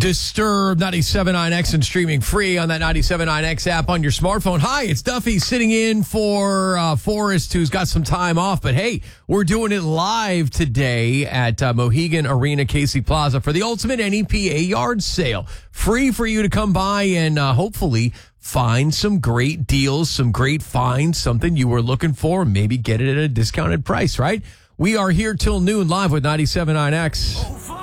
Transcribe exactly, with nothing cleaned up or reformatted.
Disturb ninety-seven point nine X and streaming free on that ninety-seven point nine X app on your smartphone. Hi, it's Duffy sitting in for uh, Forrest, who's got some time off. But hey, we're doing it live today at uh, Mohegan Arena, Casey Plaza for the ultimate N E P A yard sale. Free for you to come by and uh, hopefully find some great deals, some great finds, something you were looking for, maybe get it at a discounted price, right? We are here till noon live with ninety-seven point nine X.